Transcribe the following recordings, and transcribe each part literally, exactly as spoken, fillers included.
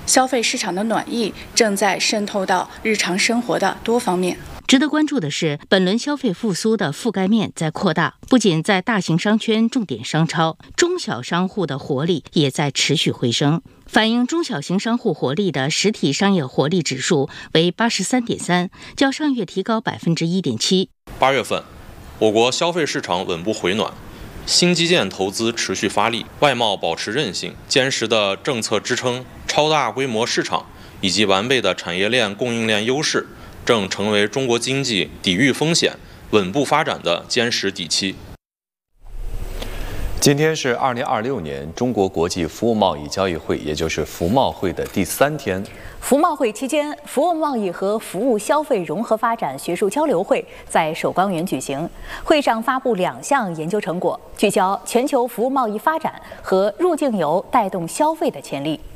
消费市场的暖意正在渗透到日常生活的多方面。 值得关注的是，本轮消费复苏的覆盖面在扩大，不仅在大型商圈、重点商超，中小商户的活力也在持续回升。反映中小型商户活力的实体商业活力指数为八十三点三，较上月提高百分之一点七。 八月份，我国消费市场稳步回暖，新基建投资持续发力，外贸保持韧性，坚实的政策支撑、超大规模市场以及完备的产业链供应链优势，正成为中国经济抵御风险、稳步发展的坚实底气。 今天是二零二六年中国国际服务贸易交易会，也就是服贸会的第三天。 服贸会期间，服务贸易和服务消费融合发展学术交流会在首钢园举行。会上发布两项研究成果，聚焦全球服务贸易发展和入境游带动消费的潜力。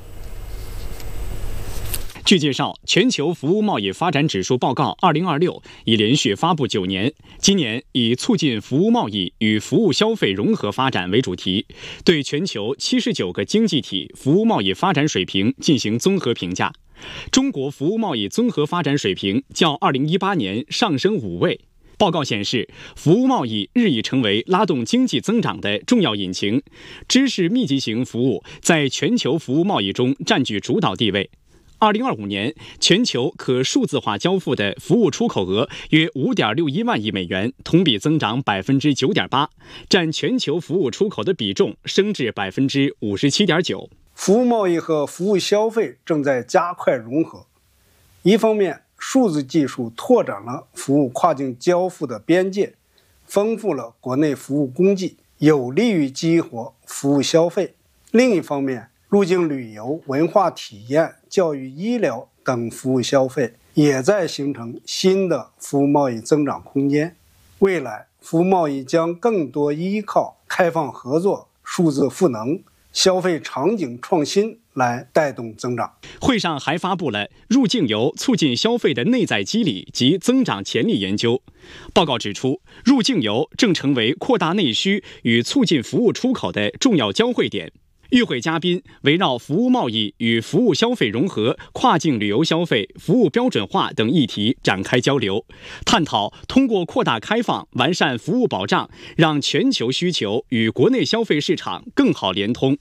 据介绍，全球服务贸易发展指数报告二零二六已连续发布九年，今年以促进服务贸易与服务消费融合发展为主题，对全球七十九个经济体服务贸易发展水平进行综合评价。中国服务贸易综合发展水平较二零一八年上升五位。报告显示，服务贸易日益成为拉动经济增长的重要引擎，知识密集型服务在全球服务贸易中占据主导地位。二零二五年，全球可数字化交付的服务出口额约五点六一万亿美元，同比增长百分之九点八，占全球服务出口的比重升至百分之五十七点九。 服务贸易和服务消费正在加快融合。一方面，数字技术拓展了服务跨境交付的边界，丰富了国内服务供给，有利于激活服务消费。另一方面，入境旅游、文化体验、教育、医疗等服务消费也在形成新的服务贸易增长空间。未来，服务贸易将更多依靠开放合作、数字赋能、消费场景创新来带动增长。 会上还发布了入境游促进消费的内在机理及增长潜力研究。报告指出，入境游正成为扩大内需与促进服务出口的重要交汇点。与会嘉宾围绕服务贸易与服务消费融合、跨境旅游消费、服务标准化等议题展开交流，探讨通过扩大开放、完善服务保障，让全球需求与国内消费市场更好连通。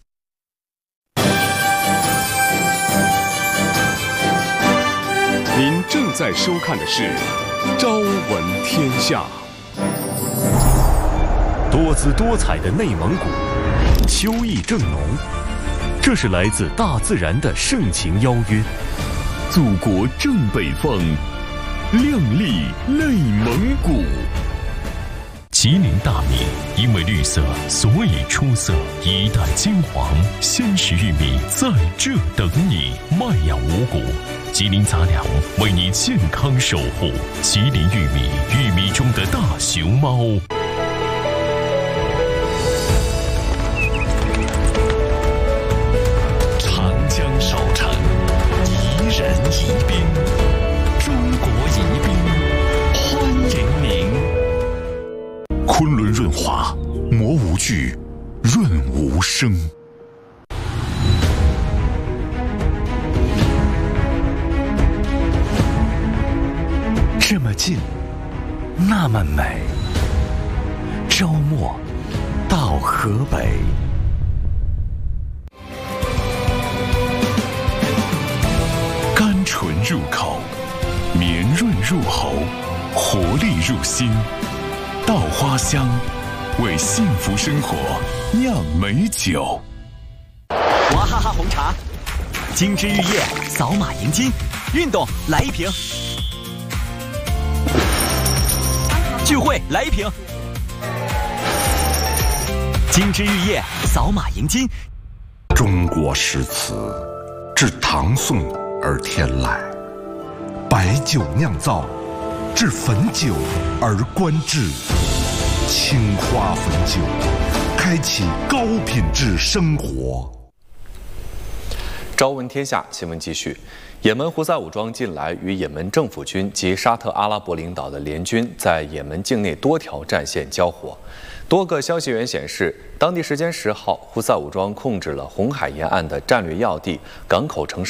您正在收看的是《朝闻天下》。多姿多彩的内蒙古，秋意正浓，这是来自大自然的盛情邀约。祖国正北方，亮丽内蒙古。吉林大米因为绿色，所以出色。一代金黄，鲜食玉米在这等你。麦养五谷，吉林杂粮为你健康守护。吉林玉米，玉米中的大熊猫。少城，宜人宜宾，中国宜宾，欢迎您。昆仑润滑，磨无惧，润无声。这么近，那么美。周末到河北。醇入口，绵润入喉，活力入心。稻花香，为幸福生活酿美酒。 娃哈哈红茶，精致玉液，扫码迎金，运动来一瓶，聚会来一瓶。精致玉液，扫码迎金。 中国诗词，至唐宋而天来，白酒酿造，至汾酒而观致。青花汾酒，开启高品质生活。 朝闻天下新闻继续。也门胡塞武装近来与也门政府军及沙特阿拉伯领导的联军在也门境内多条战线交火。多个消息源显示，当地时间十号，胡塞武装控制了红海沿岸的战略要地港口城市